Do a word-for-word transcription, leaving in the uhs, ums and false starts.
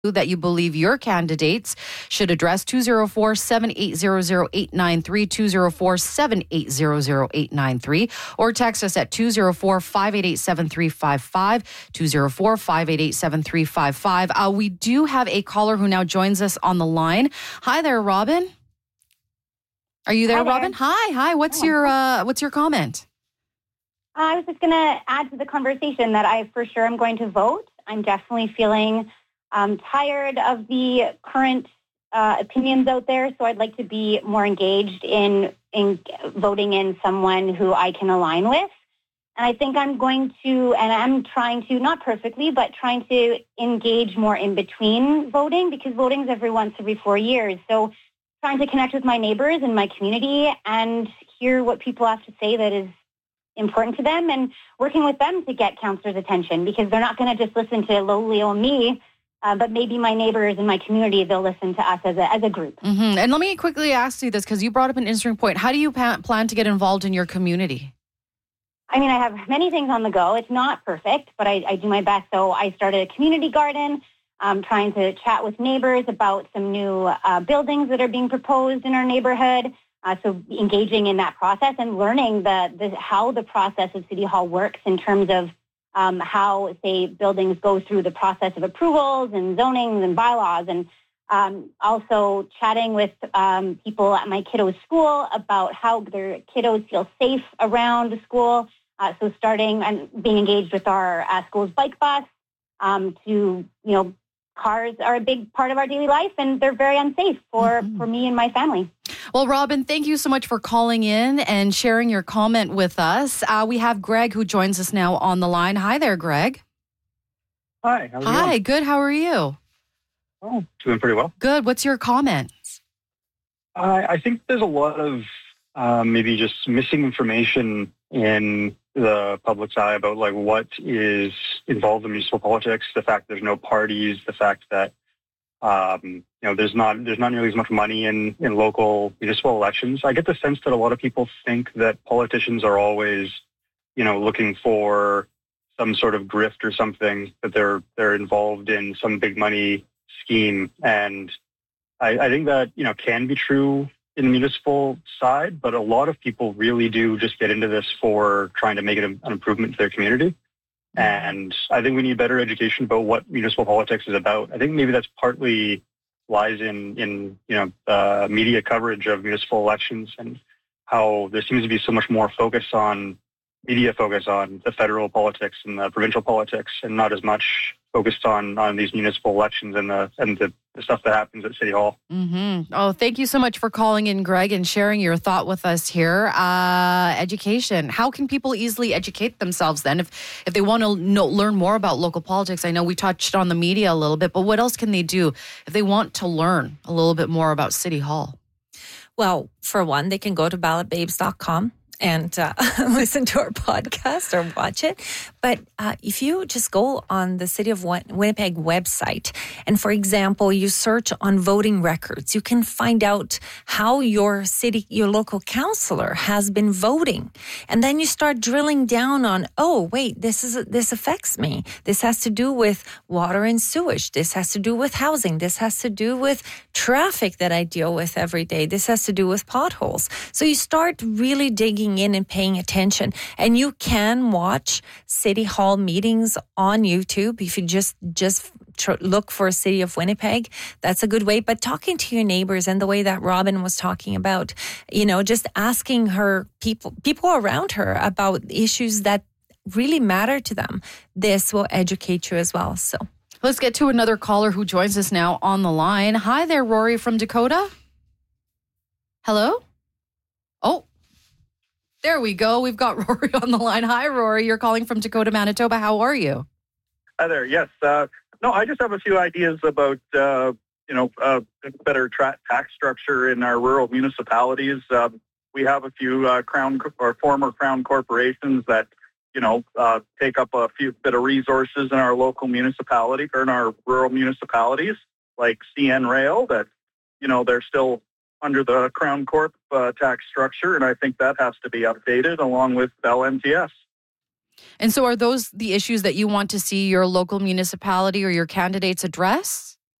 that you believe your candidates should address. Two oh four, seven eight zero zero, eight nine three, two oh four, seven eight zero zero, eight nine three, or text us at two oh four, five eight eight, seven three five five, two oh four, five eight eight, seven three five five. Uh, we do have a caller who now joins us on the line. Hi there, Robin. Are you there, Hi there. Robin? Hi, hi. What's Oh. your uh, what's your comment? I was just going to add to the conversation that I for sure am going to vote. I'm definitely feeling um, tired of the current uh, opinions out there, so I'd like to be more engaged in, in voting in someone who I can align with. And I think I'm going to, and I'm trying to, not perfectly, but trying to engage more in between voting, because voting is every once every four years. So trying to connect with my neighbors and my community and hear what people have to say that is important to them, and working with them to get councillors' attention, because they're not going to just listen to lowly old me, uh, but maybe my neighbors and my community, they'll listen to us as a, as a group. Mm-hmm. And let me quickly ask you this, because you brought up an interesting point. How do you pa- plan to get involved in your community? I mean, I have many things on the go. It's not perfect, but I, I do my best. So I started a community garden, um, trying to chat with neighbors about some new uh, buildings that are being proposed in our neighborhood. Uh, so engaging in that process and learning the, the how the process of City Hall works in terms of um, how, say, buildings go through the process of approvals and zonings and bylaws, and um, also chatting with um, people at my kiddos' school about how their kiddos feel safe around the school. Uh, so starting and being engaged with our uh, school's bike bus um, to, you know, cars are a big part of our daily life, and they're very unsafe for, mm-hmm. for me and my family. Well, Robin, thank you so much for calling in and sharing your comment with us. Uh, we have Greg who joins us now on the line. Hi there, Greg. Hi. How are Hi, you? good. How are you? Oh, doing pretty well. Good. What's your comment? Uh, I think there's a lot of uh, maybe just missing information in the public's eye about like what is involved in municipal politics. The fact there's no parties, the fact that um, you know there's not there's not nearly as much money in in local municipal elections. I get the sense that a lot of people think that politicians are always you know looking for some sort of grift or something, that they're they're involved in some big money scheme, and I, I think that you know can be true in the municipal side, but a lot of people really do just get into this for trying to make it an improvement to their community. And I think we need better education about what municipal politics is about. I think maybe that's partly lies in, in you know, uh, media coverage of municipal elections, and how there seems to be so much more focus on media focus on the federal politics and the provincial politics, and not as much focused on, on these municipal elections and the and the, the stuff that happens at City Hall. Mm-hmm. Oh, thank you so much for calling in, Greg, and sharing your thought with us here. Uh, education. How can people easily educate themselves then if, if they want to know, learn more about local politics? I know we touched on the media a little bit, but what else can they do if they want to learn a little bit more about City Hall? Well, for one, they can go to ballot babes dot com and uh, listen to our podcast or watch it. But uh, if you just go on the City of Winnipeg website, and for example, you search on voting records, you can find out how your city, your local councillor has been voting. And then you start drilling down on, oh, wait, this is this affects me. This has to do with water and sewage. This has to do with housing. This has to do with traffic that I deal with every day. This has to do with potholes. So you start really digging in and paying attention. And you can watch City Hall meetings on YouTube. If you just just tr- look for City of Winnipeg, that's a good way. But talking to your neighbors, and the way that Robin was talking about, you know, just asking her people, people around her about issues that really matter to them, this will educate you as well. So let's get to another caller who joins us now on the line. Hi there, Rory from Dakota. Hello? Oh, there we go. We've got Rory on the line. Hi, Rory. You're calling from Dakota, Manitoba. How are you? Hi there. Yes. Uh, no, I just have a few ideas about, uh, you know, uh, better tra- tax structure in our rural municipalities. Uh, we have a few uh, crown or former crown corporations that, you know, uh, take up a few bit of resources in our local municipality or in our rural municipalities, like C N Rail, that, you know, they're still under the Crown Corp uh, tax structure, and I think that has to be updated along with Bell M T S. And so are those the issues that you want to see your local municipality or your candidates address?